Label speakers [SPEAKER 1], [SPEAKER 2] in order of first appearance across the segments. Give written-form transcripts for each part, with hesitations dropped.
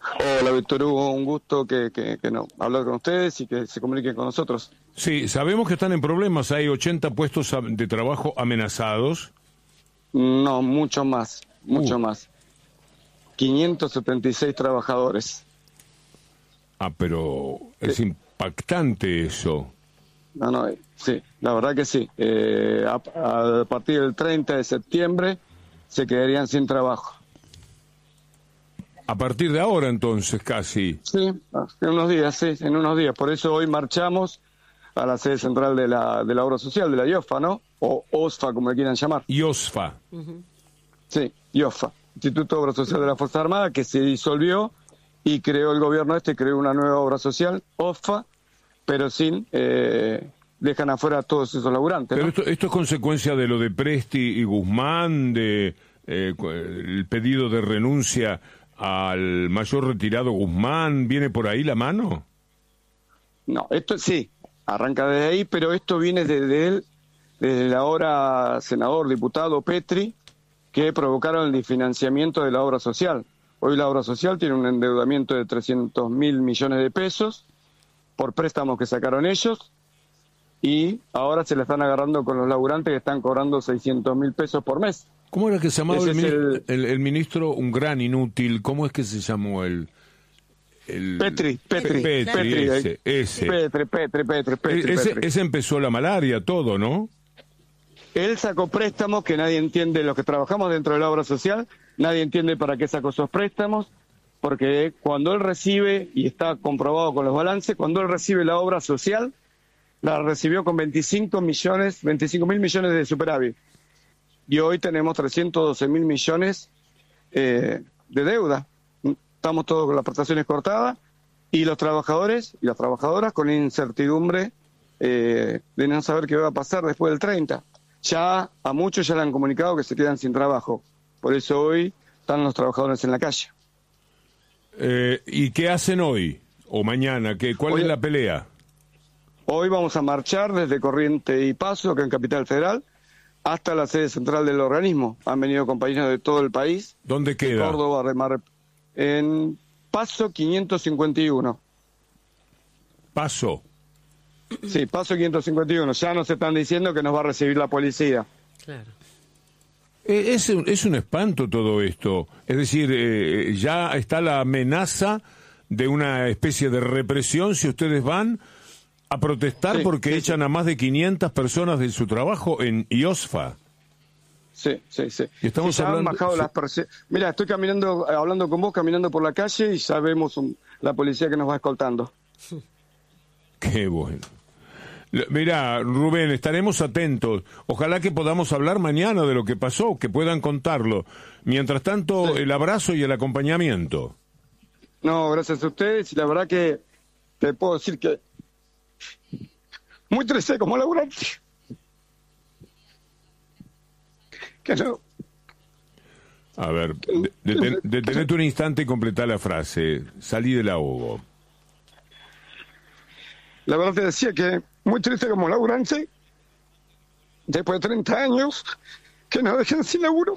[SPEAKER 1] Hola, Víctor Hugo, un gusto que no, hablar con ustedes y que se comuniquen con nosotros.
[SPEAKER 2] Sí, sabemos que están en problemas, hay 80 puestos de trabajo amenazados.
[SPEAKER 1] No, mucho más,
[SPEAKER 2] Uh,
[SPEAKER 1] mucho más. 576 trabajadores.
[SPEAKER 2] pero es
[SPEAKER 1] Sí,
[SPEAKER 2] impactante eso.
[SPEAKER 1] no, no, sí, la verdad que sí. A partir del 30 de septiembre se quedarían sin trabajo.
[SPEAKER 2] A partir de ahora entonces casi.
[SPEAKER 1] Sí, en unos días, sí, en unos días. Por eso hoy marchamos a la sede central de la obra social, de la IOFA, ¿no? O OSFA, como le quieran llamar.
[SPEAKER 2] IOSFA.
[SPEAKER 1] Sí, IOFA, Instituto de Obra Social de la Fuerza Armada, que se disolvió y creó el gobierno creó una nueva obra social, OFA, pero sin, dejan afuera a todos esos laburantes,
[SPEAKER 2] Pero
[SPEAKER 1] ¿no?
[SPEAKER 2] esto es consecuencia de lo de Presti y Guzmán, de el pedido de renuncia al mayor retirado Guzmán, ¿viene por ahí la mano?
[SPEAKER 1] No, esto sí, arranca desde ahí, pero esto viene desde él, desde el ahora senador, diputado Petri, que provocaron el desfinanciamiento de la obra social. Hoy la obra social tiene un endeudamiento de 300.000 millones de pesos por préstamos que sacaron ellos y ahora se la están agarrando con los laburantes que están cobrando 600.000 pesos por mes.
[SPEAKER 2] ¿Cómo era que se llamaba
[SPEAKER 1] Ese
[SPEAKER 2] el
[SPEAKER 1] es
[SPEAKER 2] ministro? El ministro, un gran inútil, ¿cómo es que se llamó el
[SPEAKER 1] Petri,
[SPEAKER 2] ese?
[SPEAKER 1] Petri.
[SPEAKER 2] Ese empezó la malaria, todo, ¿no?
[SPEAKER 1] Él sacó préstamos que nadie entiende, los que trabajamos dentro de la obra social, nadie entiende para qué sacó esos préstamos, porque cuando él recibe, y está comprobado con los balances, cuando él recibe la obra social, la recibió con 25.000 millones de superávit. Y hoy tenemos 312.000 millones de deuda. Estamos todos con las prestaciones cortadas y los trabajadores y las trabajadoras con incertidumbre de no saber qué va a pasar después del 30. Ya a muchos ya le han comunicado que se quedan sin trabajo. Por eso hoy están los trabajadores en la calle.
[SPEAKER 2] ¿Y qué hacen hoy o mañana? ¿Cuál es la pelea?
[SPEAKER 1] Hoy vamos a marchar desde Corrientes y Paso, acá en Capital Federal, hasta la sede central del organismo. Han venido compañeros de todo el país.
[SPEAKER 2] ¿Dónde queda?
[SPEAKER 1] De Córdoba, en Paso 551.
[SPEAKER 2] Paso.
[SPEAKER 1] Sí, Paso 551. Ya nos están diciendo que nos va a recibir la policía.
[SPEAKER 3] Claro.
[SPEAKER 2] Es un espanto todo esto. Es decir, ya está la amenaza de una especie de represión si ustedes van a protestar porque echan a más de 500 personas de su trabajo en IOSFA.
[SPEAKER 1] Sí.
[SPEAKER 2] Y estamos
[SPEAKER 1] ya
[SPEAKER 2] hablando,
[SPEAKER 1] han bajado las Mira, estoy caminando, hablando con vos, caminando por la calle y ya vemos la policía que nos va escoltando.
[SPEAKER 2] Qué bueno. Mirá, Rubén, estaremos atentos. Ojalá que podamos hablar mañana de lo que pasó, que puedan contarlo. Mientras tanto, el abrazo y el acompañamiento.
[SPEAKER 1] No, gracias a ustedes y la verdad que te puedo decir que muy triste como laburante. Que no.
[SPEAKER 2] A ver, detenete un instante y completá la frase. Salí del ahogo.
[SPEAKER 1] La verdad te decía que muy triste como laburante, después de 30 años, que nos dejen sin laburo.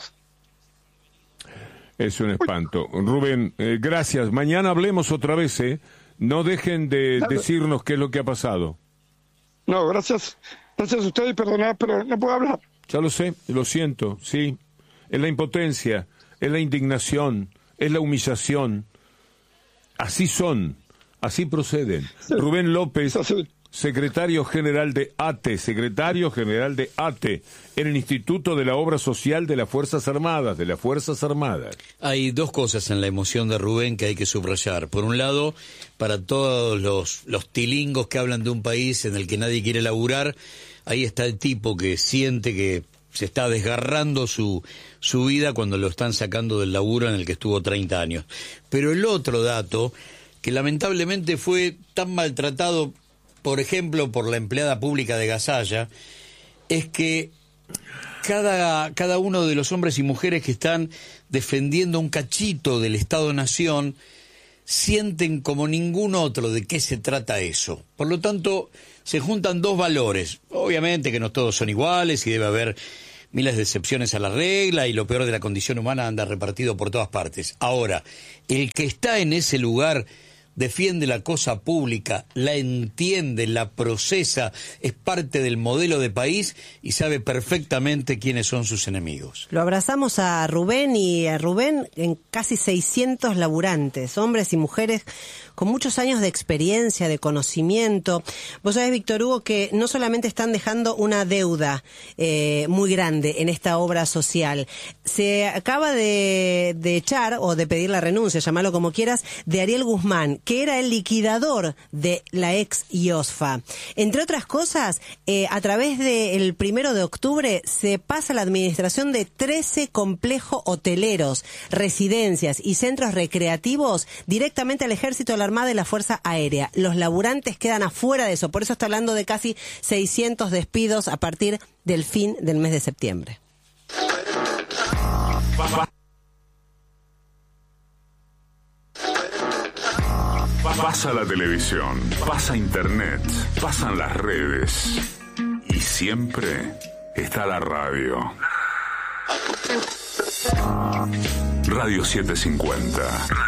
[SPEAKER 2] Es un espanto. Rubén, gracias. Mañana hablemos otra vez, ¿eh? No dejen de decirnos qué es lo que ha pasado.
[SPEAKER 1] No, gracias. Gracias a ustedes, perdonad, pero no puedo hablar.
[SPEAKER 2] Ya lo sé, lo siento, sí. Es la impotencia, es la indignación, es la humillación. Así son, así proceden. Sí. Rubén López, secretario general de ATE, en el Instituto de la Obra Social de las Fuerzas Armadas, Hay
[SPEAKER 4] dos cosas en la emoción de Rubén que hay que subrayar. Por un lado, para todos los tilingos que hablan de un país en el que nadie quiere laburar, ahí está el tipo que siente que se está desgarrando su vida cuando lo están sacando del laburo en el que estuvo 30 años. Pero el otro dato, que lamentablemente fue tan maltratado, por ejemplo, por la empleada pública de Gasalla, es que cada uno de los hombres y mujeres que están defendiendo un cachito del Estado-Nación sienten como ningún otro de qué se trata eso. Por lo tanto, se juntan dos valores. Obviamente que no todos son iguales y debe haber miles de excepciones a la regla y lo peor de la condición humana anda repartido por todas partes. Ahora, el que está en ese lugar defiende la cosa pública, la entiende, la procesa, es parte del modelo de país y sabe perfectamente quiénes son sus enemigos.
[SPEAKER 3] Lo abrazamos a Rubén y a Rubén en casi 600 laburantes, hombres y mujeres con muchos años de experiencia, de conocimiento. Vos sabés, Víctor Hugo, que no solamente están dejando una deuda muy grande en esta obra social. Se acaba de echar, o de pedir la renuncia, llamalo como quieras, de Ariel Guzmán, que era el liquidador de la ex IOSFA. Entre otras cosas, a través del 1 de octubre se pasa la administración de 13 complejos hoteleros, residencias y centros recreativos directamente al Ejército, a la Armada y la Fuerza Aérea. Los laburantes quedan afuera de eso, por eso está hablando de casi 600 despidos a partir del fin del mes de septiembre.
[SPEAKER 5] Pasa la televisión, pasa internet, pasan las redes y siempre está la radio. Radio 750.